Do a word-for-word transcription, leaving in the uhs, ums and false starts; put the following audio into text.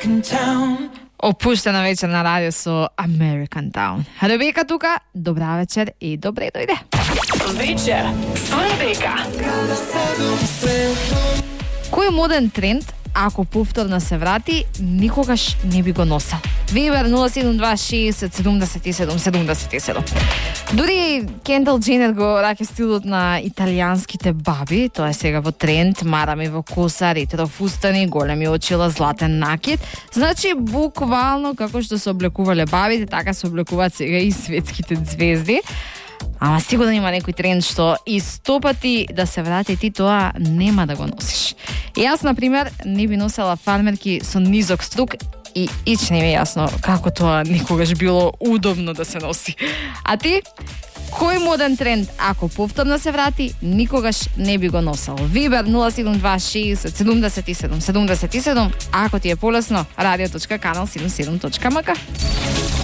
American Town. Opuštena večer na radiju su American Town. Rebeka tuka, dobra večer i dobre dojde. Večer s Rebeka. Кој е моден тренд, ако повторно се врати, никогаш не би го носел? Вибер нула седум два шест седумдесет и седум седумдесет и седум. Дури Кендал Дженер го раке стилот на италијанските баби, тоа е сега во тренд, марами во коса, ретро фустани, големи очила, златен накид. Значи, буквално како што се облекувале бабите, така се облекуваат сега и светските звезди. Ама сигурно има некој тренд што и сто пати да се врати ти тоа нема да го носиш. И јас, например, не би носела фармерки со низок струк и ич не ми е јасно како тоа никогаш било удобно да се носи. А ти? Кој моден тренд, ако повторно се врати, никогаш не би го носел? Вибер нула седум два шест седумдесет и седум седумдесет и седум. Ако ти е полесно, радио точка канал седумдесет и седум точка ем ка.